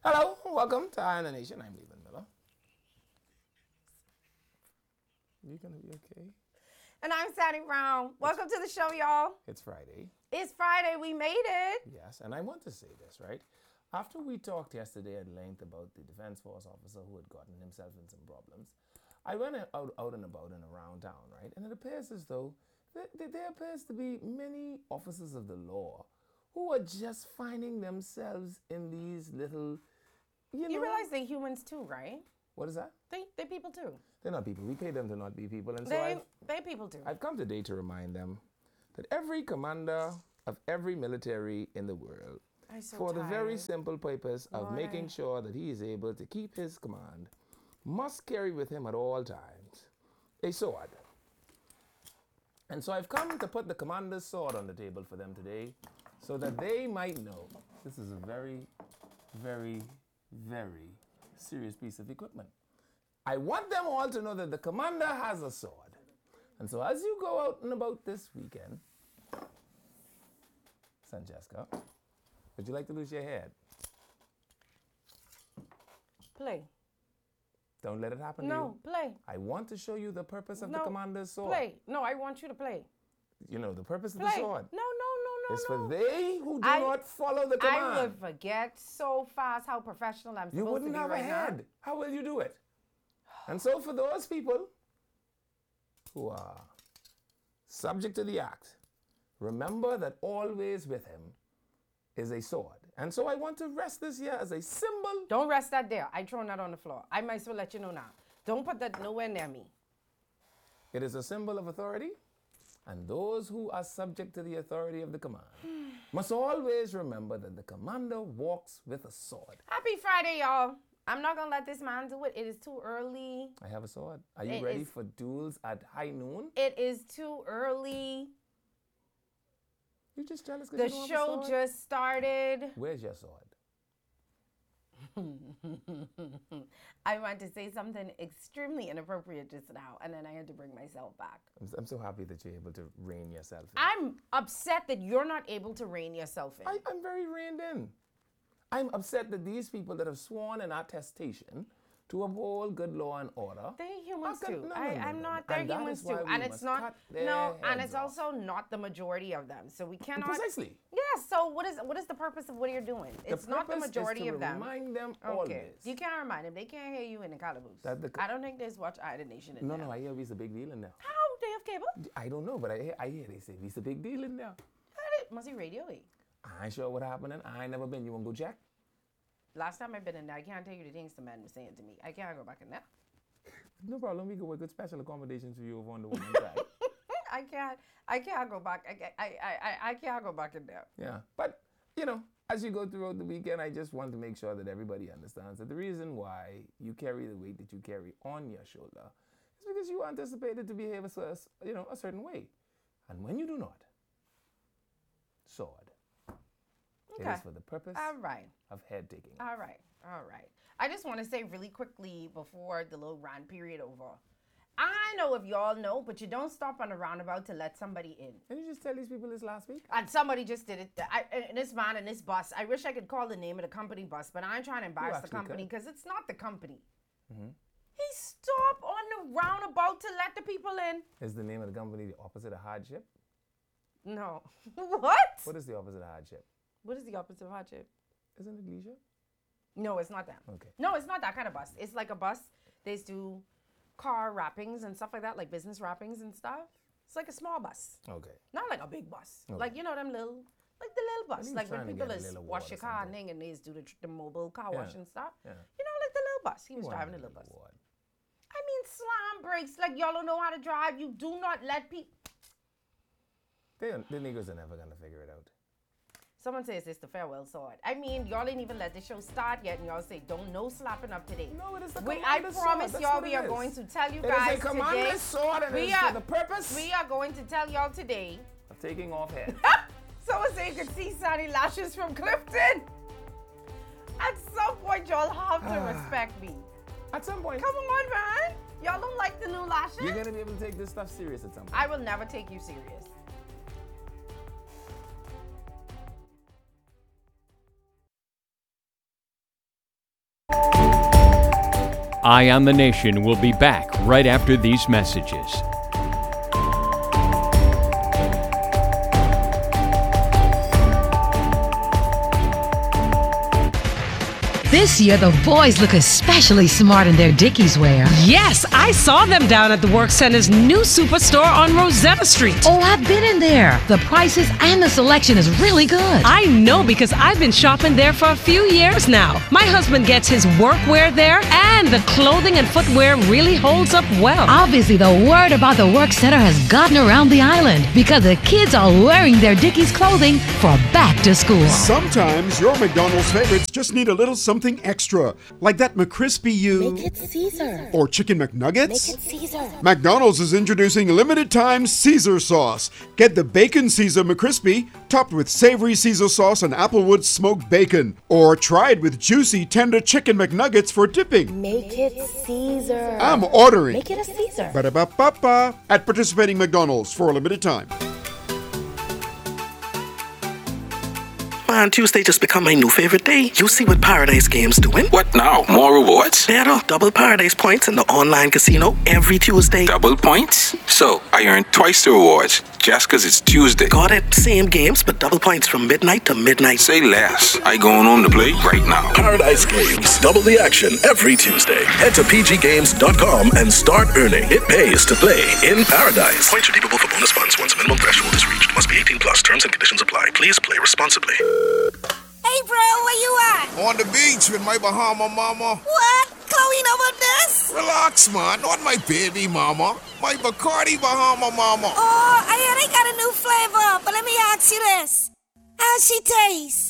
Hello, welcome to Iron Nation. I'm Leland Miller. You gonna be okay? And I'm Sandy Brown. Welcome to the show, y'all. It's Friday. It's Friday. We made it. Yes, and I want to say this, right? After we talked yesterday at length about the Defense Force officer who had gotten himself in some problems, I went out and about and around town, right? And it appears as though there appears to be many officers of the law who are just finding themselves in these little, You realize they're humans too, right? What is that? They're people too. They're not people. We pay them to not be people. And so They're people too. I've come today to remind them that every commander of every military in the world, for the very simple purpose of making sure that he is able to keep his command, must carry with him at all times a sword. And so I've come to put the commander's sword on the table for them today so that they might know this is a very, very, very serious piece of equipment. I want them all to know that the commander has a sword. And so as you go out and about this weekend, Francesca, would you like to lose your head? Play. Don't let it happen to you. No, play. I want to show you the purpose of the commander's sword. Play. No, I want you to play. You know, the purpose of Play. the sword. No. It's for they who do not follow the command. I would forget so fast how professional I'm supposed to be. You wouldn't have a head. How will you do it? And so for those people who are subject to the act, remember that always with him is a sword. And so I want to rest this here as a symbol. Don't rest that there. I throw that on the floor. I might as well let you know now. Don't put that nowhere near me. It is a symbol of authority. And those who are subject to the authority of the command must always remember that the commander walks with a sword. Happy Friday, y'all. I'm not going to let this man do it. It is too early. I have a sword. Are you ready for duels at high noon? It is too early. You're just jealous because The show just started. Where's your sword? I want to say something extremely inappropriate just now, and then I had to bring myself back. I'm so happy that you're able to rein yourself in. I'm upset that you're not able to rein yourself in. I'm very reined in. I'm upset that these people that have sworn an attestation to uphold good law and order. They're humans too. I'm not. They're humans too, and it's not. No, and it's also not the majority of them. So we cannot. Precisely. Yeah. So what is the purpose of what you're doing? It's not the majority of them. Remind them okay. always. You can't remind them. They can't hear you in the calaboose. I don't think there's watch Iron Nation in there. No. I hear it's a big deal in there. How they have cable? I don't know, but I hear they say it's a big deal in there. Must be radio. I ain't sure what happened. I ain't never been. You want to go check? Last time I've been in there, I can't tell you the things the man was saying to me. I can't go back in there. No problem. We go with good special accommodations for you over on the woman's side. I can't go back. I can't go back in there. Yeah. But, as you go throughout the weekend, I just want to make sure that everybody understands that the reason why you carry the weight that you carry on your shoulder is because you anticipated to behave a certain way. And when you do not, sword. Okay. It is for the purpose of head taking. All right. I just want to say really quickly before the little rant period over. I know if y'all know, but you don't stop on a roundabout to let somebody in. Didn't you just tell these people this last week? And somebody just did it. This man and this bus. I wish I could call the name of the company bus, but I ain't trying to embarrass the company because it's not the company. Mm-hmm. He stopped on the roundabout to let the people in. Is the name of the company the opposite of hardship? No. What? What is the opposite of hardship? What is the opposite of hardship? Isn't it leisure? No, it's not that. Okay. No, it's not that kind of bus. It's like a bus. They do car wrappings and stuff like that, like business wrappings and stuff. It's like a small bus. Okay. Not like a big bus. Okay. Like, them little, like the little bus. Like when people wash your car and they do the mobile car wash and stuff. Yeah. Like the little bus. He was driving the little bus. I mean, slam brakes. Like, y'all don't know how to drive. You do not let people. The niggas are never going to figure it out. Someone says it's the farewell sword. I mean, y'all didn't even let the show start yet, and y'all say, no slapping up today. No, it is the I promise y'all we are going to tell you guys today. It is a commander's sword, and it is for the purpose. We are going to tell y'all today. Of taking off heads. Someone say you could see Sunny Lashes from Clifton. At some point, y'all have to respect me. At some point. Come on, man. Y'all don't like the new lashes? You're going to be able to take this stuff serious at some point. I will never take you serious. Eye on the Nation will be back right after these messages. This year, the boys look especially smart in their Dickies wear. Yes, I saw them down at the Work Center's new superstore on Rosetta Street. Oh, I've been in there. The prices and the selection is really good. I know because I've been shopping there for a few years now. My husband gets his workwear there, and the clothing and footwear really holds up well. Obviously, the word about the Work Center has gotten around the island because the kids are wearing their Dickies clothing for back to school. Sometimes your McDonald's favorites just need a little something extra, like that McCrispy You. Make it Caesar. Or Chicken McNuggets. Make it Caesar. McDonald's is introducing limited time Caesar sauce. Get the Bacon Caesar McCrispy, topped with savory Caesar sauce and Applewood smoked bacon. Or try it with juicy, tender Chicken McNuggets for dipping. Make it Caesar. I'm ordering. Make it a Caesar. Ba-da-ba-ba-ba. At participating McDonald's for a limited time. Man, Tuesday just become my new favorite day. You see what Paradise Games doing? What now? More rewards? Better. Double Paradise points in the online casino every Tuesday. Double points? So, I earn twice the rewards just because it's Tuesday. Got it. Same games, but double points from midnight to midnight. Say less. I going home to play right now. Paradise Games. Double the action every Tuesday. Head to pggames.com and start earning. It pays to play in Paradise. Points redeemable for bonus funds once a minimum threshold is reached. Must be 18 plus. Terms and conditions apply. Please play responsibly. Hey, bro, where you at? On the beach with my Bahama mama. What? Chloe know about this? Relax, man. Not my baby mama. My Bacardi Bahama mama. Oh, I hear they got a new flavor, but let me ask you this. How she taste?